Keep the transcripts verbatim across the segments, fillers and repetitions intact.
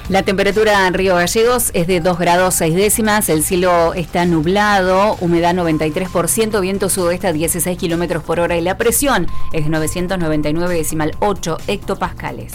La temperatura en Río Gallegos es de dos grados seis décimas, el cielo está nublado, humedad noventa y tres por ciento, viento sudoeste a dieciséis kilómetros por hora y la presión es novecientos noventa y nueve decimal ocho hectopascales.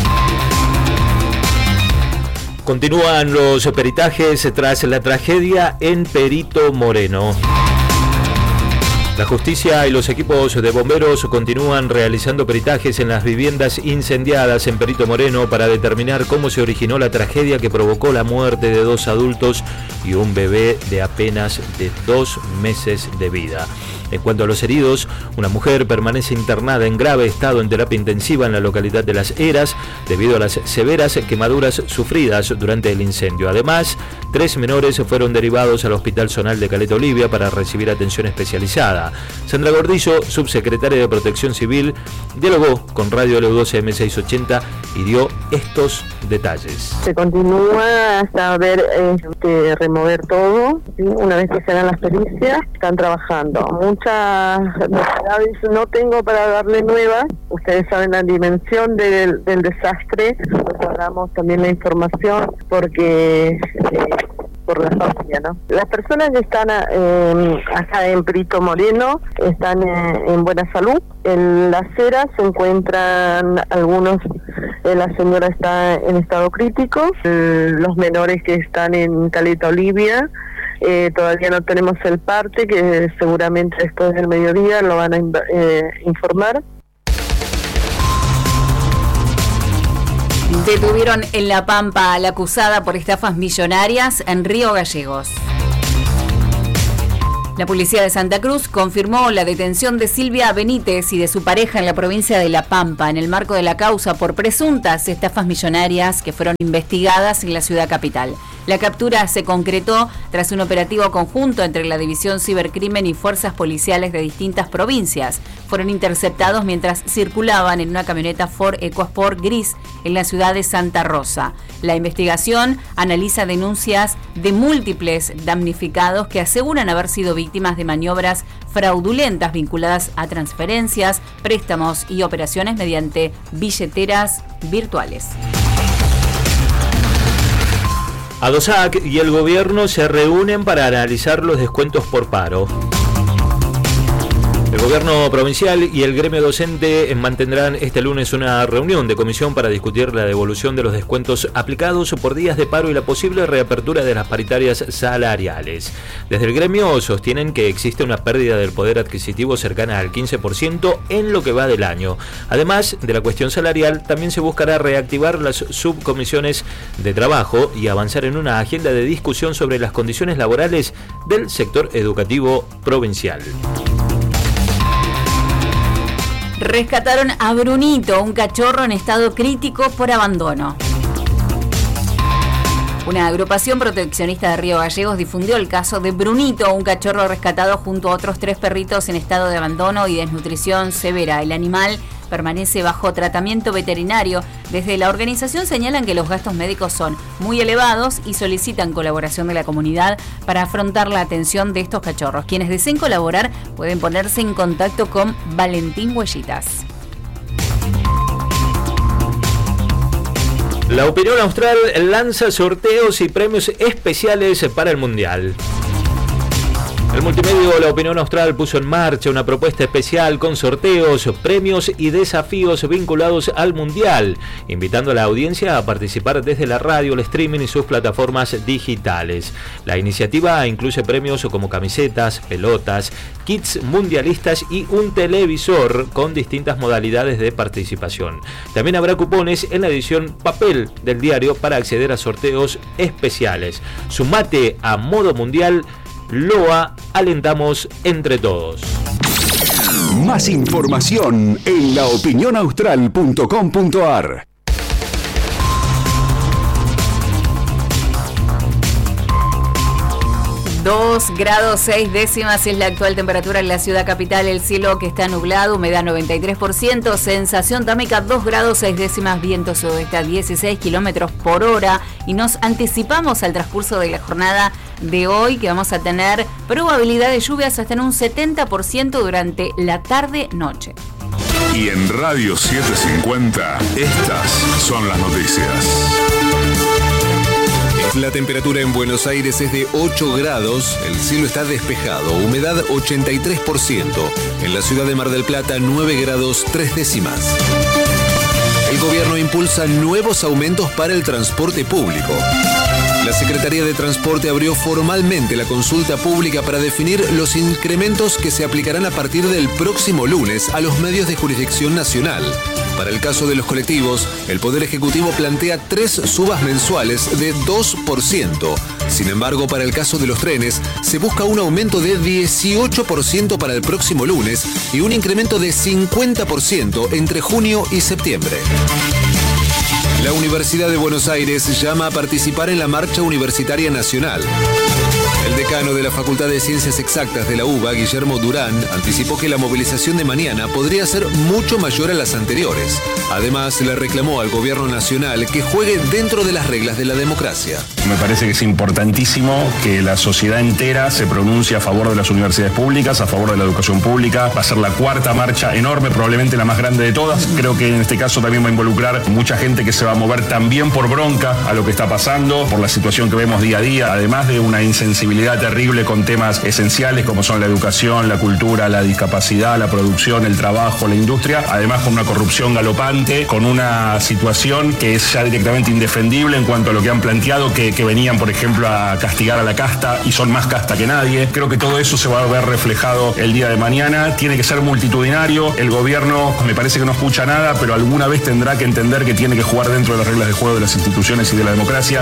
Continúan los peritajes tras la tragedia en Perito Moreno. La justicia y los equipos de bomberos continúan realizando peritajes en las viviendas incendiadas en Perito Moreno para determinar cómo se originó la tragedia que provocó la muerte de dos adultos y un bebé de apenas de dos meses de vida. En cuanto a los heridos, una mujer permanece internada en grave estado en terapia intensiva en la localidad de Las Heras debido a las severas quemaduras sufridas durante el incendio. Además, tres menores fueron derivados al Hospital Zonal de Caleta Olivia para recibir atención especializada. Sandra Gordillo, subsecretaria de Protección Civil, dialogó con Radio L U doce M seiscientos ochenta y dio estos detalles. Se continúa hasta ver, eh, que remover todo, ¿sí? Una vez que se hagan las pericias, están trabajando. Muchas novedades no tengo para darle nuevas. Ustedes saben la dimensión del, del desastre. Nosotros damos también la información porque eh, por la familia, ¿no? Las personas que están eh, acá en Perito Moreno están eh, en buena salud. En Las Heras se encuentran algunos, eh, la señora está en estado crítico, eh, los menores que están en Caleta Olivia, eh, todavía no tenemos el parte, que seguramente después del mediodía lo van a eh, informar. Detuvieron en La Pampa a la acusada por estafas millonarias en Río Gallegos. La policía de Santa Cruz confirmó la detención de Silvia Benítez y de su pareja en la provincia de La Pampa en el marco de la causa por presuntas estafas millonarias que fueron investigadas en la ciudad capital. La captura se concretó tras un operativo conjunto entre la División Cibercrimen y fuerzas policiales de distintas provincias. Fueron interceptados mientras circulaban en una camioneta Ford EcoSport gris en la ciudad de Santa Rosa. La investigación analiza denuncias de múltiples damnificados que aseguran haber sido víctimas de maniobras fraudulentas vinculadas a transferencias, préstamos y operaciones mediante billeteras virtuales. ADOSAC y el gobierno se reúnen para analizar los descuentos por paro. El gobierno provincial y el gremio docente mantendrán este lunes una reunión de comisión para discutir la devolución de los descuentos aplicados por días de paro y la posible reapertura de las paritarias salariales. Desde el gremio sostienen que existe una pérdida del poder adquisitivo cercana al quince por ciento en lo que va del año. Además de la cuestión salarial, también se buscará reactivar las subcomisiones de trabajo y avanzar en una agenda de discusión sobre las condiciones laborales del sector educativo provincial. Rescataron a Brunito, un cachorro en estado crítico por abandono. Una agrupación proteccionista de Río Gallegos difundió el caso de Brunito, un cachorro rescatado junto a otros tres perritos en estado de abandono y desnutrición severa. El animal permanece bajo tratamiento veterinario. Desde la organización señalan que los gastos médicos son muy elevados y solicitan colaboración de la comunidad para afrontar la atención de estos cachorros. Quienes deseen colaborar pueden ponerse en contacto con Valentín Huellitas. La Opinión Austral lanza sorteos y premios especiales para el Mundial. El multimedio La Opinión Austral puso en marcha una propuesta especial con sorteos, premios y desafíos vinculados al Mundial, invitando a la audiencia a participar desde la radio, el streaming y sus plataformas digitales. La iniciativa incluye premios como camisetas, pelotas, kits mundialistas y un televisor con distintas modalidades de participación. También habrá cupones en la edición papel del diario para acceder a sorteos especiales. Sumate a Modo Mundial. Loa, alentamos entre todos. Más información en la opinión austral punto com punto a r. dos grados seis décimas es la actual temperatura en la ciudad capital. El cielo que está nublado, humedad noventa y tres por ciento, sensación térmica dos grados seis décimas, viento sudeste a dieciséis kilómetros por hora. Y nos anticipamos al transcurso de la jornada de hoy, que vamos a tener probabilidad de lluvias hasta en un setenta por ciento durante la tarde-noche. Y en Radio setecientos cincuenta, estas son las noticias. La temperatura en Buenos Aires es de ocho grados, el cielo está despejado, humedad ochenta y tres por ciento. En la ciudad de Mar del Plata, nueve grados tres décimas. El gobierno impulsa nuevos aumentos para el transporte público. La Secretaría de Transporte abrió formalmente la consulta pública para definir los incrementos que se aplicarán a partir del próximo lunes a los medios de jurisdicción nacional. Para el caso de los colectivos, el Poder Ejecutivo plantea tres subas mensuales de dos por ciento. Sin embargo, para el caso de los trenes, se busca un aumento de dieciocho por ciento para el próximo lunes y un incremento de cincuenta por ciento entre junio y septiembre. La Universidad de Buenos Aires llama a participar en la Marcha Universitaria Nacional. El decano de la Facultad de Ciencias Exactas de la U B A, Guillermo Durán, anticipó que la movilización de mañana podría ser mucho mayor a las anteriores. Además, le reclamó al gobierno nacional que juegue dentro de las reglas de la democracia. Me parece que es importantísimo que la sociedad entera se pronuncie a favor de las universidades públicas, a favor de la educación pública. Va a ser la cuarta marcha enorme, probablemente la más grande de todas. Creo que en este caso también va a involucrar mucha gente que se va a mover también por bronca a lo que está pasando, por la situación que vemos día a día, además de una insensibilidad terrible con temas esenciales como son la educación, la cultura, la discapacidad, la producción, el trabajo, la industria, además con una corrupción galopante, con una situación que es ya directamente indefendible en cuanto a lo que han planteado, que, que venían, por ejemplo, a castigar a la casta y son más casta que nadie. Creo que todo eso se va a ver reflejado el día de mañana. Tiene que ser multitudinario. El gobierno me parece que no escucha nada, pero alguna vez tendrá que entender que tiene que jugar dentro de las reglas de juego de las instituciones y de la democracia.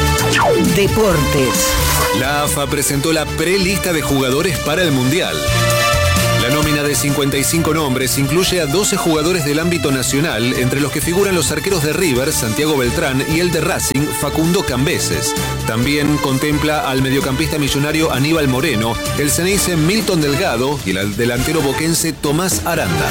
Deportes. La A F A presentó la prelista de jugadores para el Mundial. La nómina de cincuenta y cinco nombres incluye a doce jugadores del ámbito nacional, entre los que figuran los arqueros de River, Santiago Beltrán, y el de Racing, Facundo Cambeses. También contempla al mediocampista millonario Aníbal Moreno, el ceneice Milton Delgado y el delantero boquense Tomás Aranda.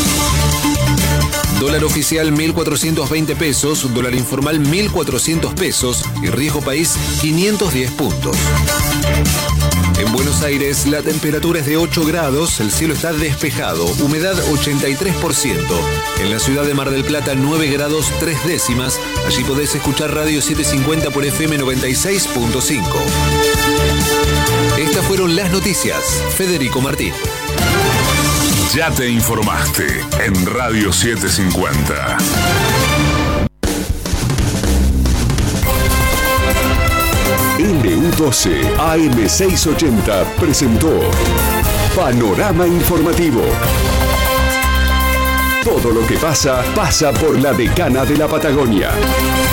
Dólar oficial mil cuatrocientos veinte pesos, dólar informal mil cuatrocientos pesos y riesgo país quinientos diez puntos. En Buenos Aires la temperatura es de ocho grados, el cielo está despejado, humedad ochenta y tres por ciento. En la ciudad de Mar del Plata nueve grados tres décimas, allí podés escuchar Radio setecientos cincuenta por F M noventa y seis punto cinco. Estas fueron las noticias. Federico Martín. Ya te informaste en Radio setecientos cincuenta. L U doce A M seiscientos ochenta presentó Panorama Informativo. Todo lo que pasa, pasa por la Decana de la Patagonia.